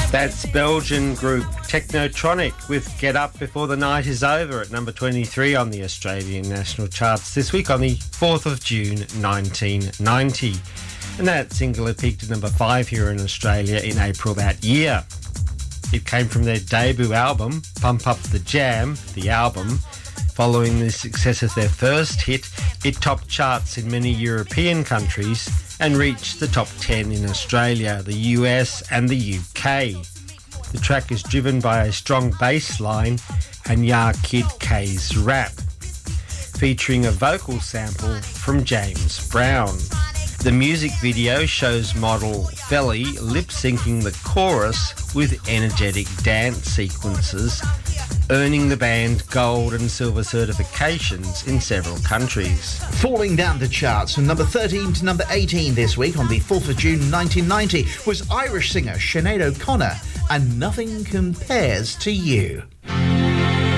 That's Belgian group Technotronic with Get Up Before the Night Is Over at number 23 on the Australian national charts this week on the 4th of June 1990. And that single had peaked at number 5 here in Australia in April that year. It came from their debut album, Pump Up the Jam, the album. Following the success of their first hit, it topped charts in many European countries and reached the top 10 in Australia, the US and the UK. The track is driven by a strong bass line and Ya Kid K's rap, featuring a vocal sample from James Brown. The music video shows model Felly lip-syncing the chorus with energetic dance sequences, earning the band gold and silver certifications in several countries. Falling down the charts from number 13 to number 18 this week on the 4th of June 1990 was Irish singer Sinead O'Connor and Nothing Compares to You.